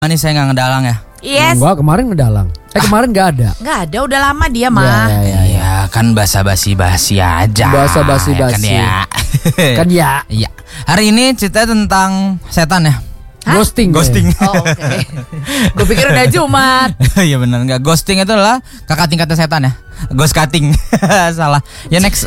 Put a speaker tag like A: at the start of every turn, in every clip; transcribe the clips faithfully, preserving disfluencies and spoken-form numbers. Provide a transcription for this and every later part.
A: Ini saya nggak ngedalang ya?
B: Yes.
C: Enggak, kemarin ngedalang. Eh kemarin nggak ada.
B: Nggak ada, udah lama dia mah.
C: Ya, ya, ya.
A: Iya kan basa-basi basi aja.
C: Basa-basi
A: Kan
C: basi.
A: ya.
C: Kan ya.
A: Iya. Hari ini cerita tentang setan ya.
B: Hah?
C: Ghosting.
A: Ghosting.
B: Oh, oke. Gue pikir udah Jumat.
A: Iya benar nggak. Ghosting itu adalah kakak tingkatnya setan ya. Ghost cutting. Salah. Ya next.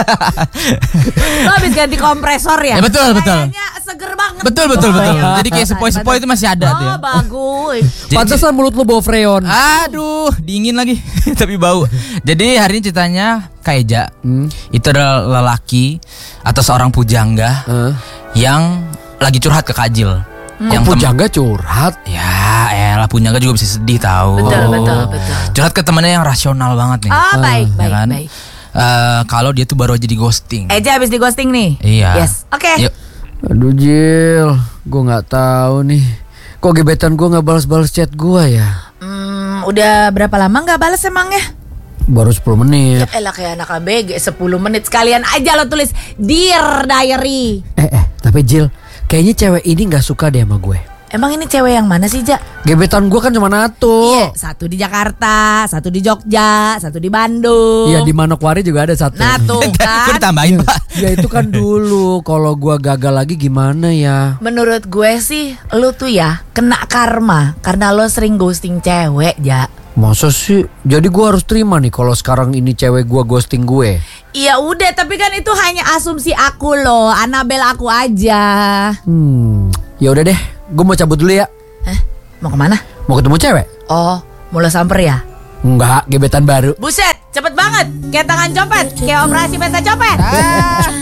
B: Lo habis ganti kompresor ya?
A: Ya, betul, betul.
B: Kayaknya seger banget.
A: Betul
B: gitu.
A: betul betul.
B: Bayang.
A: Jadi kayak sepoi-sepoi itu masih ada
B: Oh,
A: tuh ya.
B: bagus.
A: Jadi-
C: Pantesan mulut lu bau freon.
A: Aduh, dingin lagi. Tapi bau. Jadi hari ini ceritanya Kak Eja.
C: Hmm.
A: Itu adalah lelaki atau seorang pujangga
C: Eh.
A: yang lagi curhat ke Kajil.
C: Kok
A: Yang tem-
C: pujangga curhat?
A: Ya, elah pujangga juga bisa sedih tahu.
B: Betul, betul, betul.
A: Curhat ke temennya yang rasional banget nih.
B: Oh, baik,
A: Ya
B: baik,
A: kan?
B: baik.
A: Eh, kalau dia tuh baru aja di ghosting.
B: Eja habis di ghosting nih.
A: Iya.
B: Yes. Oke.
A: Yuk.
C: Aduh Jil, gue nggak tahu nih. Kok gebetan gue nggak balas-balas chat gue ya?
B: Hmm, udah berapa lama nggak balas emangnya?
C: Baru sepuluh menit.
B: Elah kayak anak A B G sepuluh menit sekalian aja lo tulis Dear Diary.
C: Eh eh, tapi Jil, kayaknya cewek ini nggak suka deh sama gue.
B: Emang ini cewek yang mana sih, Ja?
C: Gebetan gue kan cuma satu.
B: Iya, satu di Jakarta, satu di Jogja, satu di Bandung.
C: Iya, di Manokwari juga ada satu.
B: Nah tuh
A: Kok
B: kan.
A: ditambahin, Pak?
C: Ya itu kan dulu. Kalau gue gagal lagi gimana ya?
B: Menurut gue sih lu tuh ya kena karma karena lo sering ghosting cewek, Ja.
C: Masa sih? Jadi gue harus terima nih kalau sekarang ini cewek gue ghosting gue.
B: Iya udah, tapi kan itu hanya asumsi aku loh, Anabel aku aja.
C: Hmm, ya udah deh. Gue mau cabut dulu ya.
B: Hah? Mau kemana?
C: Mau ketemu cewek?
B: Oh, mau lo samper ya?
C: Enggak, gebetan baru.
B: Buset, cepet banget, kayak tangan copet, kayak operasi pesta copet.